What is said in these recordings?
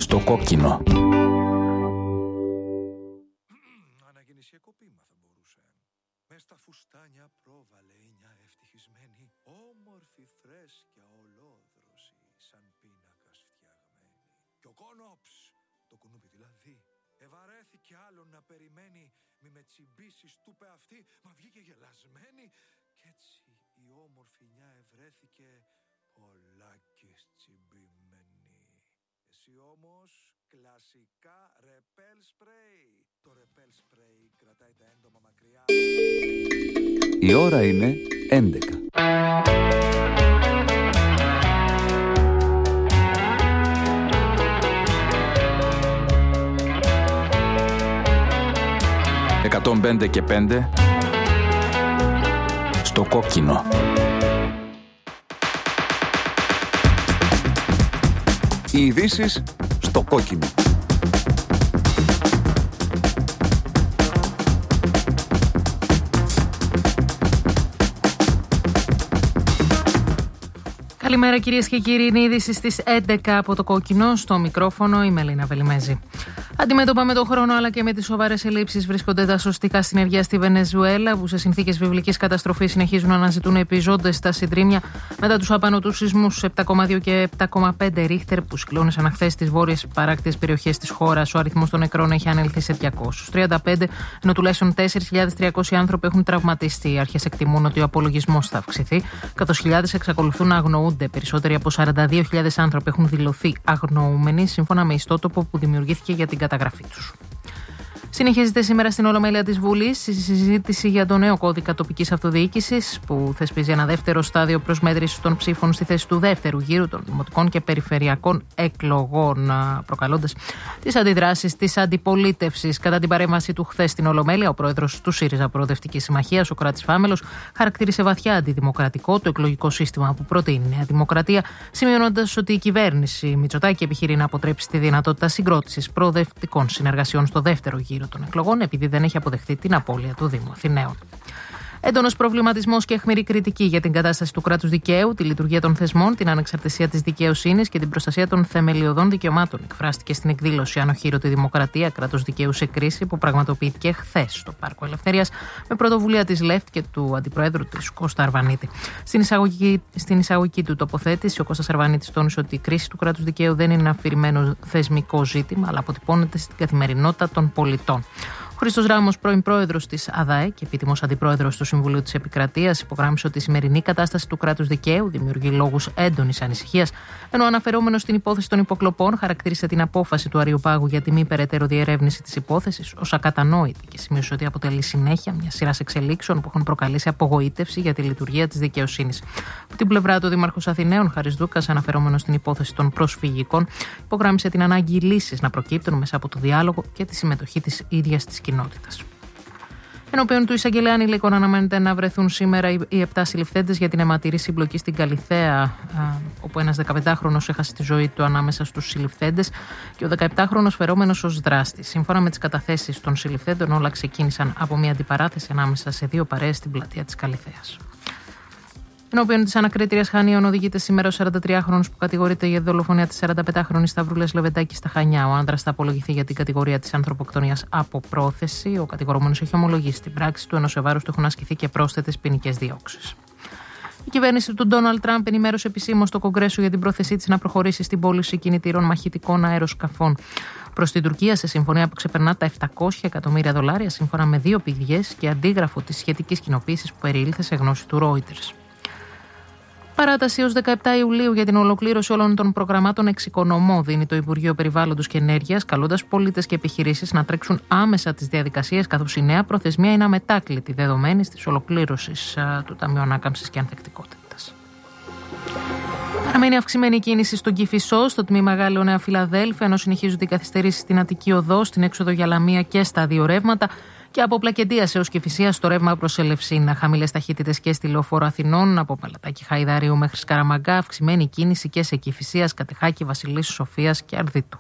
Στο κόκκινο. Αναγεννησιακό ποίημα θα μπορούσε. Μες στα φουστάνια πρόβαλε η μια ευτυχισμένη, όμορφη φρέσκια ολόδρωση, σαν πίνακας φτιαγμένη. Κι ο κόνοψ, το κουνούπι δηλαδή, ευαρέθηκε άλλον να περιμένει, μη με τσιμπήσεις του είπε αυτή, μα βγήκε γελασμένη. Κι έτσι η όμορφη νιά ευρέθηκε πολλάκις τσιμπημένη. Εσύ όμως κλασικά ρεπέλ σπρέι. Το ρεπέλ σπρέι κρατάει τα έντομα μακριά. Η ώρα είναι 11. «105 και 5» στο κόκκινο. Οι ειδήσεις στο κόκκινο. Καλημέρα κυρίες και κύριοι, είναι η είδηση στις 11 από το κόκκινο. Στο μικρόφωνο η Μελίνα Βελιμέζη. Αντιμέτωπα με τον χρόνο αλλά και με τις σοβαρές ελλείψεις βρίσκονται τα σωστικά συνεργεία στη Βενεζουέλα, που σε συνθήκες βιβλικής καταστροφής συνεχίζουν να αναζητούν επιζώντες στα συντρίμμια μετά τους απανωτούς σεισμούς 7,2 και 7,5 ρίχτερ που συγκλώνησαν χθες τις βόρειες παράκτιες περιοχές της χώρας. Ο αριθμός των νεκρών έχει ανέλθει σε 235, ενώ τουλάχιστον 4.300 άνθρωποι έχουν τραυματιστεί. Οι αρχές εκτιμούν ότι ο απολογισμός θα αυξηθεί, καθώς χιλιάδες εξακολουθούν να αγνοούνται. Περισσότεροι από 42.000 άνθρωποι έχουν δηλωθεί αγνοούμενοι, σύμφωνα με ιστότοπο που δημιουργήθηκε για την καταγραφή τους. Συνεχίζεται σήμερα στην Ολομέλεια της Βουλής η συζήτηση για το νέο κώδικα τοπικής αυτοδιοίκησης, που θεσπίζει ένα δεύτερο στάδιο προσμέτρησης των ψήφων στη θέση του δεύτερου γύρου των δημοτικών και περιφερειακών εκλογών, προκαλώντας τις αντιδράσεις της αντιπολίτευσης. Κατά την παρέμβαση του χθες στην Ολομέλεια, ο πρόεδρος του ΣΥΡΙΖΑ Προοδευτικής Συμμαχίας, ο Κράτης Φάμελος, χαρακτήρισε βαθιά αντιδημοκρατικό το εκλογικό σύστημα που προτείνει η Νέα Δημοκρατία, σημειώνοντας ότι η κυβέρνηση Μητσοτάκη επιχειρεί να αποτρέψει τη δυνατότητα συγκρότησης προοδευτικών συνεργασιών στο δεύτερο γύρο των εκλογών, επειδή δεν έχει αποδεχτεί την απώλεια του Δήμου Αθηναίων. Έντονος προβληματισμός και αιχμηρή κριτική για την κατάσταση του κράτους δικαίου, τη λειτουργία των θεσμών, την ανεξαρτησία της δικαιοσύνης και την προστασία των θεμελιωδών δικαιωμάτων εκφράστηκε στην εκδήλωση «Ανοχήρωτη Δημοκρατία, κράτος δικαίου σε κρίση», που πραγματοποιήθηκε χθες στο Πάρκο Ελευθερίας με πρωτοβουλία της ΛΕΦΤ και του αντιπροέδρου της Κώστα Αρβανίτη. Στην εισαγωγική του τοποθέτηση, ο Κώστας Αρβανίτης τόνισε ότι η κρίση του κράτους δικαίου δεν είναι ένα αφηρημένο θεσμικό ζήτημα, αλλά αποτυπώνεται στην καθημερινότητα των πολιτών. Ο Χρήστος Ράμος, πρώην πρόεδρος της ΑΔΑΕ και επίτιμος αντιπρόεδρος του Συμβουλίου της Επικρατείας, υπογράμμισε ότι η σημερινή κατάσταση του κράτους δικαίου δημιουργεί λόγους έντονης ανησυχίας, ενώ αναφερόμενος στην υπόθεση των υποκλοπών, χαρακτήρισε την απόφαση του Αριοπάγου για τη μη περαιτέρω διερεύνηση της υπόθεσης ως ακατανόητη και σημείωσε ότι αποτελεί συνέχεια μια σειρά εξελίξεων που έχουν προκαλέσει απογοήτευση για τη λειτουργία της δικαιοσύνης. Από την πλευρά του, ο Δήμαρχος Αθηναίων, Χάρης Δούκας, αναφερόμενος στην υπόθεση των προσφυγικών, υπογράμμισε την ανάγκη λύσεις να προκύπτουν μέσα από το διάλογο και τη συμμετοχή της ίδιας της κοινότητας. Ενώπιον του εισαγγελέα ανηλίκων αναμένεται να βρεθούν σήμερα οι 7 συλληφθέντες για την αιματηρή συμπλοκή στην Καλιθέα, όπου ένας 15χρονος έχασε τη ζωή του ανάμεσα στους συλληφθέντες και ο 17χρονος φερόμενος ως δράστης. Σύμφωνα με τις καταθέσεις των συλληφθέντων, όλα ξεκίνησαν από μια αντιπαράθεση ανάμεσα σε δύο παρέες στην πλατεία της Καλιθέας. Ενώπιον της ανακρίτριας Χανίων οδηγείται σήμερα ο 43χρονος που κατηγορείται για δολοφονία της 45χρονης Σταυρούλας Λεβεντάκη στα Χανιά. Ο άνδρας θα απολογηθεί για την κατηγορία της ανθρωποκτονίας από πρόθεση. Ο κατηγορούμενος έχει ομολογήσει την πράξη του, ενώ σε βάρος του έχουν ασκηθεί και πρόσθετες ποινικές διώξεις. Η κυβέρνηση του Ντόναλντ Τραμπ ενημέρωσε επισήμως το Κογκρέσο για την πρόθεσή της να προχωρήσει στην πώληση κινητήρων μαχητικών αεροσκαφών προς την Τουρκία, σε συμφωνία που ξεπερνά τα $700 εκατομμύρια, σύμφωνα με δύο πηγές και αντίγραφο της σχετικής κοινοποίησης που περιήλθε σε γνώση του Reuters. Παράταση έως 17 Ιουλίου για την ολοκλήρωση όλων των προγραμμάτων εξοικονομώ δίνει το Υπουργείο Περιβάλλοντος και Ενέργειας, καλώντας πολίτες και επιχειρήσεις να τρέξουν άμεσα τις διαδικασίες, καθώς η νέα προθεσμία είναι αμετάκλητη δεδομένης της ολοκλήρωσης του Ταμείου Ανάκαμψης και Ανθεκτικότητας. Παραμένει αυξημένη κίνηση στον Κηφισό, στο τμήμα Γάλλιο Νέα Φιλαδέλφια, ενώ συνεχίζονται οι καθυστερήσεις στην Αττική Οδό, στην έξοδο για Λαμία και στα δύο ρεύματα. Και από Πλακεντίας έως Κηφισίας στο ρεύμα προς Ελευσίνα. Χαμηλές ταχύτητες και στη Λεωφόρο Αθηνών, από Παλατάκι Χαϊδαρίου μέχρι Σκαραμαγκά. Αυξημένη κίνηση και σε Κηφισίας, Κατεχάκη, Βασιλίσσου, Σοφίας και Αρδίτου.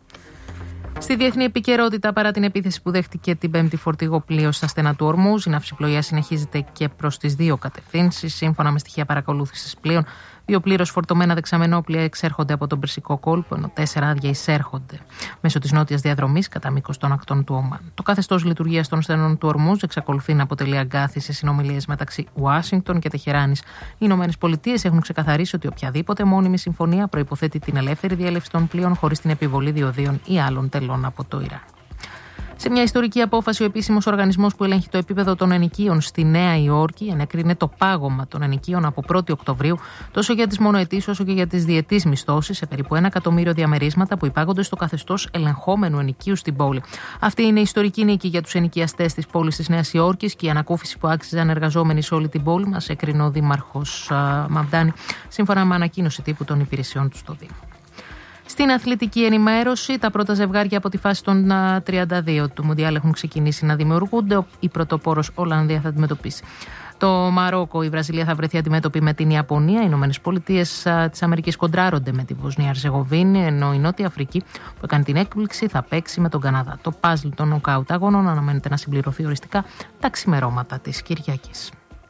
Στη διεθνή επικαιρότητα, παρά την επίθεση που δέχτηκε την Πέμπτη φορτηγό πλοίο στα στενά του Ορμούζ, η ναυσιπλοεία συνεχίζεται και προς τις δύο κατευθύνσεις. Σύμφωνα με στοιχεία παρακολούθησης πλοίων, 2 πλήρως φορτωμένα δεξαμενόπλια εξέρχονται από τον Περσικό κόλπο, ενώ 4 άδεια εισέρχονται μέσω της νότιας διαδρομής κατά μήκος των ακτών του Ομάν. Το καθεστώς λειτουργίας των στενών του Ορμούζ εξακολουθεί να αποτελεί αγκάθι σε συνομιλίες μεταξύ Ουάσιγκτον και Τεχεράνης. Οι Ηνωμένες Πολιτείες έχουν ξεκαθαρίσει ότι οποιαδήποτε μόνιμη συμφωνία προϋποθέτει την ελεύθερη διέλευση των πλοίων χωρίς την επιβολή διοδίων ή άλλων τελών από το Ιράν. Σε μια ιστορική απόφαση, ο επίσημος οργανισμός που ελέγχει το επίπεδο των ενοικίων στη Νέα Υόρκη ενέκρινε το πάγωμα των ενοικίων από 1η Οκτωβρίου τόσο για τις μονοετής όσο και για τις διετής μισθώσεις σε περίπου 1 εκατομμύριο διαμερίσματα που υπάγονται στο καθεστώς ελεγχόμενου ενοικίου στην πόλη. Αυτή είναι η ιστορική νίκη για τους ενοικιαστές της πόλης της Νέας Υόρκης και η ανακούφιση που άξιζαν εργαζόμενοι σε όλη την πόλη, μας έκρινε ο Δήμαρχος Μαμντάνη, σύμφωνα με ανακοίνωση τύπου των υπηρεσιών του στο Δήμο. Στην αθλητική ενημέρωση, τα πρώτα ζευγάρια από τη φάση των 32 του Μουντιάλ έχουν ξεκινήσει να δημιουργούνται. Η πρωτοπόρος Ολλανδία θα αντιμετωπίσει το Μαρόκο, η Βραζιλία θα βρεθεί αντιμέτωπη με την Ιαπωνία, οι Ηνωμένες Πολιτείες της Αμερικής κοντράρονται με τη Βοσνία Ερζεγοβίνη, ενώ η Νότια Αφρική που έκανε την έκπληξη θα παίξει με τον Καναδά. Το παζλ των νοκάουτ αγώνων αναμένεται να συμπληρωθεί οριστικά τα ξημερώματα της Κυριακής.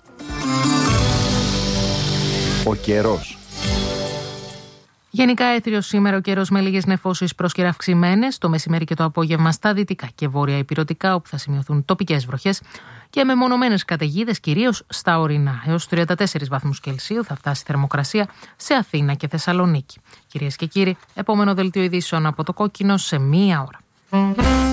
Ο καιρός. Γενικά έθριος σήμερα ο καιρός με λίγες νεφώσεις πρόσκαιρα αυξημένες, το μεσημέρι και το απόγευμα στα δυτικά και βόρεια ηπειρωτικά, όπου θα σημειωθούν τοπικές βροχές και μεμονωμένες καταιγίδες, κυρίως στα ορεινά. Έως 34 βαθμούς Κελσίου θα φτάσει η θερμοκρασία σε Αθήνα και Θεσσαλονίκη. Κυρίες και κύριοι, επόμενο δελτίο ειδήσεων από το Κόκκινο σε 1 ώρα.